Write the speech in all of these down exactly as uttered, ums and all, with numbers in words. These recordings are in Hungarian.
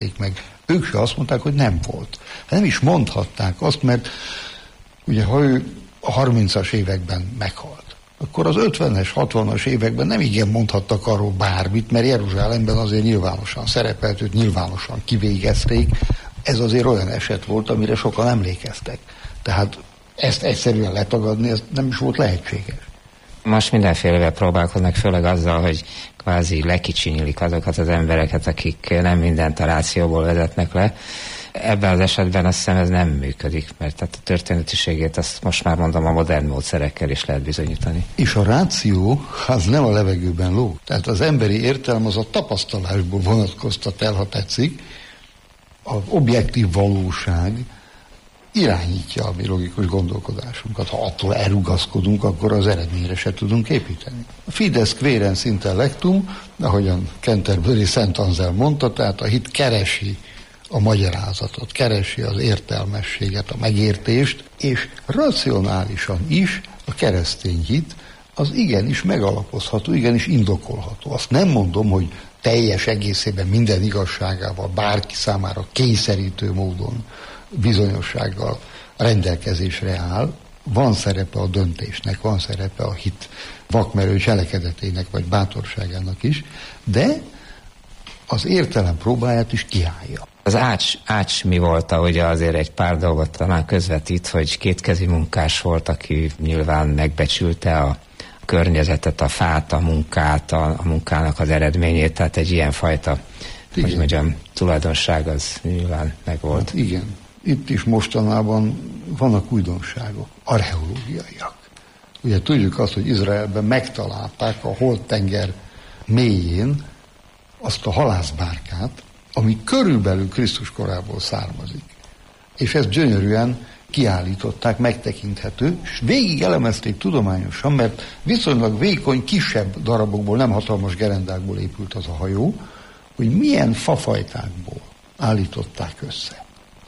meg. Ők se azt mondták, hogy nem volt. Nem is mondhatták azt, mert ugye ha ő a harmincas években meghalt, akkor az ötvenes, hatvanas években nem igen mondhattak arról bármit, mert Jeruzsálemben azért nyilvánosan szerepelt, őt nyilvánosan kivégezték. Ez azért olyan eset volt, amire sokan emlékeztek. Tehát ezt egyszerűen letagadni, ez nem is volt lehetséges. Most mindenfélevel próbálkoznak, főleg azzal, hogy kvázi lekicsinylik azokat az embereket, akik nem mindent a rációból vezetnek le. Ebben az esetben azt hiszem ez nem működik, mert tehát a történetiségét azt most már mondom a modern módszerekkel is lehet bizonyítani. És a ráció az nem a levegőben lóg. Tehát az emberi értelem az a tapasztalásból vonatkoztat el, ha tetszik. Az objektív valóság irányítja a mi logikus gondolkodásunkat. Ha attól elrugaszkodunk, akkor az eredményre se tudunk építeni. A Fides quaerens intellectum, ahogyan Canterbury Szent Anselm mondta, tehát a hit keresi a magyarázatot, keresi az értelmességet, a megértést, és racionálisan is a keresztény hit az igenis megalapozható, igenis indokolható. Azt nem mondom, hogy teljes egészében minden igazságával, bárki számára kényszerítő módon, bizonyossággal rendelkezésre áll. Van szerepe a döntésnek, van szerepe a hit vakmerő cselekedetének, vagy bátorságának is, de az értelem próbáját is kiállja. Az ács, ács mi volt, ahogy azért egy pár dolgot talán közvetít, hogy kétkezi munkás volt, aki nyilván megbecsülte a környezetet, a fát, a munkát, a, a munkának az eredményét, tehát egy ilyen fajta, igen, hogy mondjam, tulajdonság az nyilván megvolt. Hát igen. Itt is mostanában vannak újdonságok, archeológiaiak. Ugye tudjuk azt, hogy Izraelben megtalálták a Holt-tenger mélyén azt a halászbárkát, ami körülbelül Krisztus korából származik. És ezt gyönyörűen kiállították, megtekinthető, és végig elemezték tudományosan, mert viszonylag vékony, kisebb darabokból, nem hatalmas gerendákból épült az a hajó, hogy milyen fafajtákból állították össze.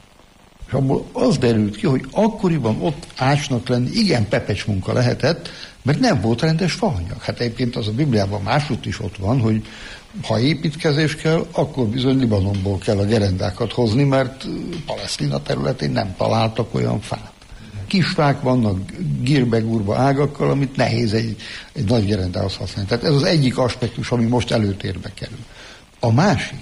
És abból az derült ki, hogy akkoriban ott ácsnak lenni igen pepecs munka lehetett, mert nem volt rendes faanyag. Hát egyébként az a Bibliában másút is ott van, hogy ha építkezés kell, akkor bizony Libanonból kell a gerendákat hozni, mert Palesztina területén nem találtak olyan fát. Kisfák vannak gírbe-gurba ágakkal, amit nehéz egy, egy nagy gerendához használni. Tehát ez az egyik aspektus, ami most előtérbe kerül. A másik,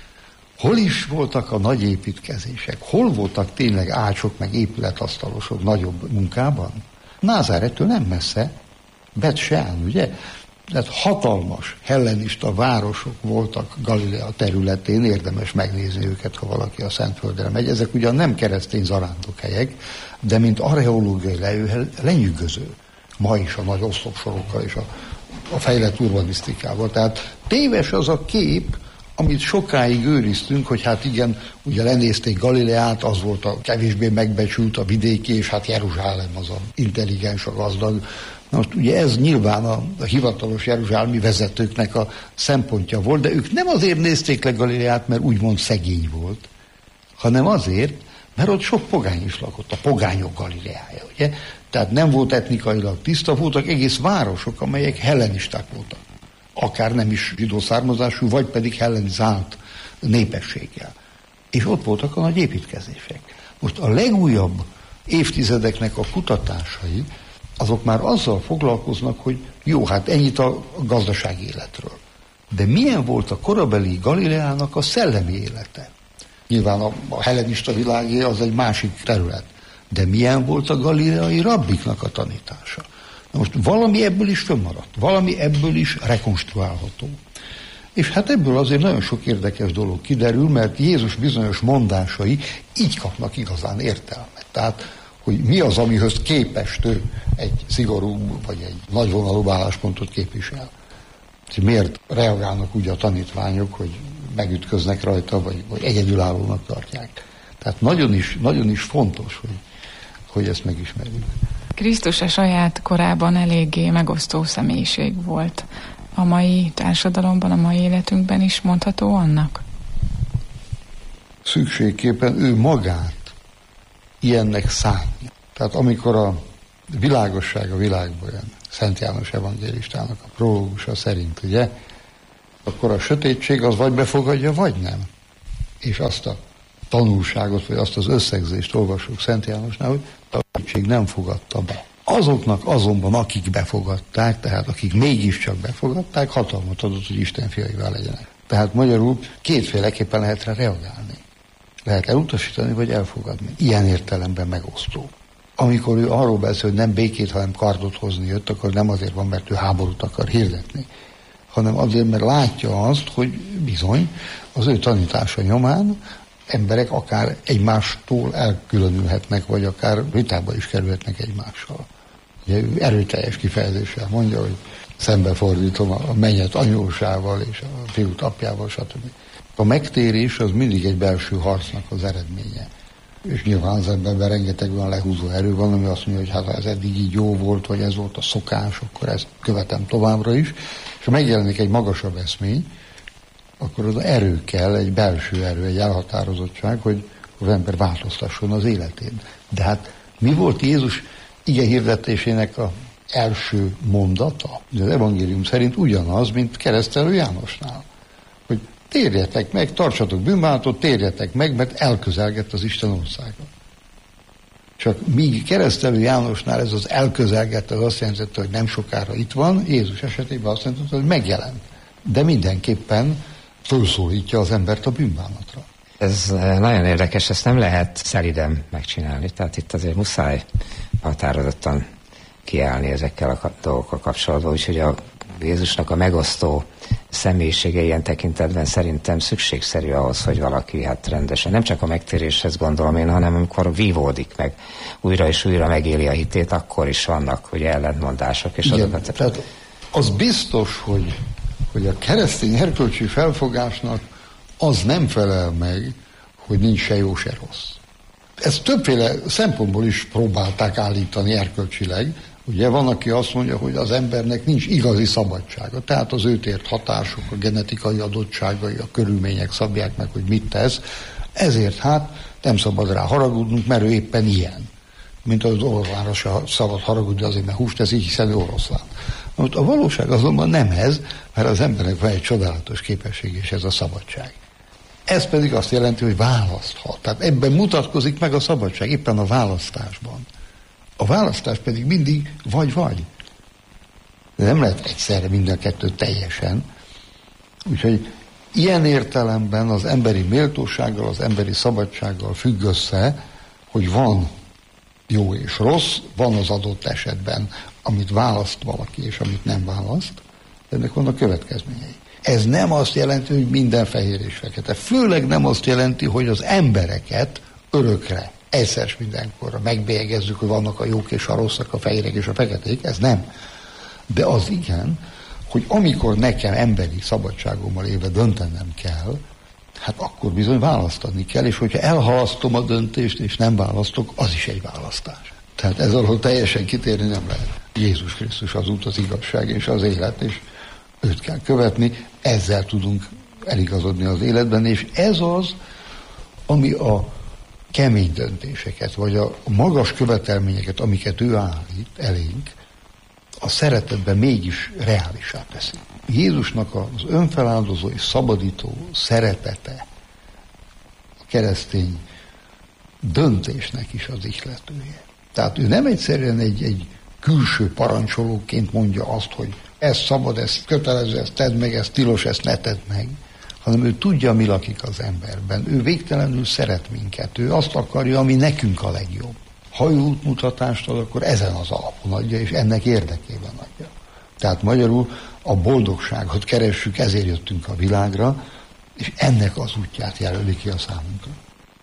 hol is voltak a nagy építkezések? Hol voltak tényleg ácsok, meg épületasztalosok nagyobb munkában? Názárettől nem messze, Bet-Seán, ugye? Tehát hatalmas hellenista városok voltak Galilea területén, érdemes megnézni őket, ha valaki a Szentföldre megy. Ezek ugyan nem keresztény zarándokhelyek, de mint archeológiai lejőhely lenyűgöző. Ma is a nagy oszlopsorokkal és a, a fejlett urbanisztikával. Tehát téves az a kép, amit sokáig őriztünk, hogy hát igen, ugye lenézték Galileát, az volt a kevésbé megbecsült, a vidéki, és hát Jeruzsálem az a intelligens, a gazdag. Na most ugye ez nyilván a, a hivatalos jeruzsálemi vezetőknek a szempontja volt, de ők nem azért nézték le Galileát, mert úgymond szegény volt, hanem azért, mert ott sok pogány is lakott, a pogányok Galileája, ugye? Tehát nem volt etnikailag tiszta, voltak egész városok, amelyek hellenisták voltak. Akár nem is zsidó származású, vagy pedig hellenizált népességgel. És ott voltak a nagy építkezések. Most a legújabb évtizedeknek a kutatásai, azok már azzal foglalkoznak, hogy jó, hát ennyit a gazdasági életről. De milyen volt a korabeli Galileának a szellemi élete? Nyilván a, a hellenista világé az egy másik terület. De milyen volt a galileai rabbiknak a tanítása? Na most valami ebből is fönnmaradt, valami ebből is rekonstruálható. És hát ebből azért nagyon sok érdekes dolog kiderül, mert Jézus bizonyos mondásai így kapnak igazán értelmet. Tehát, hogy mi az, amihöz képest ő egy szigorú vagy egy nagyvonalú álláspontot képvisel. Miért reagálnak úgy a tanítványok, hogy megütköznek rajta, vagy, vagy egyedülállónak tartják. Tehát nagyon is, nagyon is fontos, hogy, hogy ezt megismerjük. Krisztus a saját korában eléggé megosztó személyiség volt. A mai társadalomban, a mai életünkben is mondható annak? Szükségképpen ő magát ilyennek szánja. Tehát amikor a világosság a világban jön, Szent János evangélistának a prológusa szerint, ugye, akkor a sötétség az vagy befogadja, vagy nem. és azt a tanulságot, vagy azt az összegzést olvasok Szent Jánosnál, hogy a segítség nem fogadta be. Azoknak azonban, akik befogadták, tehát akik mégiscsak befogadták, hatalmat adott, hogy Isten fiaival legyenek. Tehát magyarul kétféleképpen lehet rá reagálni. Lehet elutasítani, vagy elfogadni. Ilyen értelemben megosztó. Amikor ő arról beszél, hogy nem békét, hanem kardot hozni jött, akkor nem azért van, mert ő háborút akar hirdetni, hanem azért, mert látja azt, hogy bizony az ő tanítása nyomán emberek akár egymástól elkülönülhetnek, vagy akár vitába is kerülhetnek egymással. Ugye ő erőteljes kifejezéssel mondja, hogy szembefordítom a mennyet anyósával és a fiút apjával, stb. A megtérés az mindig egy belső harcnak az eredménye. És nyilván az emberben rengeteg olyan lehúzó erő van, ami azt mondja, hogy hát ha ez eddig így jó volt, vagy ez volt a szokás, akkor ezt követem továbbra is. És ha megjelenik egy magasabb eszmény, akkor az erő kell, egy belső erő, egy elhatározottság, hogy az ember változtasson az életén. De hát mi volt Jézus ige hirdetésének az első mondata? Az evangélium szerint ugyanaz, mint keresztelő Jánosnál. Hogy térjetek meg, tartsatok bűnbánatot, térjetek meg, mert elközelgett az Isten országa. Csak míg keresztelő Jánosnál ez az elközelgett, az azt jelentette, hogy nem sokára itt van, Jézus esetében azt jelentette, hogy megjelent. De mindenképpen fölszólítja az embert a bűnbánatra. Ez nagyon érdekes, ezt nem lehet szeliden megcsinálni, tehát itt azért muszáj határozottan kiállni ezekkel a dolgokkal kapcsolatban, úgyhogy a Jézusnak a megosztó személyisége ilyen tekintetben szerintem szükségszerű ahhoz, hogy valaki hát rendesen, nem csak a megtéréshez gondolom én, hanem amikor vívódik meg, újra és újra megéli a hitét, akkor is vannak ugye ellentmondások. És igen, azokat... tehát az biztos, hogy, hogy a keresztény erkölcsi felfogásnak az nem felel meg, hogy nincs se jó, se rossz. Ezt többféle szempontból is próbálták állítani erkölcsileg. Ugye van, aki azt mondja, hogy az embernek nincs igazi szabadsága. Tehát az őt ért hatások, a genetikai adottságai, a körülmények szabják meg, hogy mit tesz. Ezért hát nem szabad rá haragudnunk, mert ő éppen ilyen. Mint az oroszlánra se szabad haragudni azért, mert húst teszik, hiszen ő oroszlán. Most a valóság azonban nem ez, mert az embernek van egy csodálatos képesség, és ez a szabadság. Ez pedig azt jelenti, hogy választhat. Tehát ebben mutatkozik meg a szabadság, éppen a választásban. A választás pedig mindig vagy-vagy. De nem lehet egyszerre mind a kettő teljesen. Úgyhogy ilyen értelemben az emberi méltósággal, az emberi szabadsággal függ össze, hogy van jó és rossz, van az adott esetben, amit választ valaki, és amit nem választ, ennek vannak következményei. Ez nem azt jelenti, hogy minden fehér és fekete. Főleg nem azt jelenti, hogy az embereket örökre, egyszer mindenkorra megbélyegezzük, hogy vannak a jók és a rosszak, a fehérek és a feketék, ez nem. De az igen, hogy amikor nekem emberi szabadságommal élve döntenem kell, hát akkor bizony választani kell, és hogyha elhalasztom a döntést, és nem választok, az is egy választás. Tehát ez alól teljesen kitérni nem lehet. Jézus Krisztus az út, az igazság és az élet, és őt kell követni, ezzel tudunk eligazodni az életben, és ez az, ami a kemény döntéseket, vagy a magas követelményeket, amiket ő állít elénk, a szeretetben mégis reálisá teszi. Jézusnak az önfeláldozó és szabadító szeretete a keresztény döntésnek is az ihletője. Tehát ő nem egyszerűen egy, egy külső parancsolóként mondja azt, hogy ez szabad, ez kötelező, ezt tedd meg, ez tilos, ezt ne tedd meg, hanem ő tudja, mi lakik az emberben. Ő végtelenül szeret minket. Ő azt akarja, ami nekünk a legjobb. Ha ő útmutatást ad, akkor ezen az alapon adja, és ennek érdekében adja. Tehát magyarul a boldogságot keressük, ezért jöttünk a világra, és ennek az útját jelöli ki a számunkra.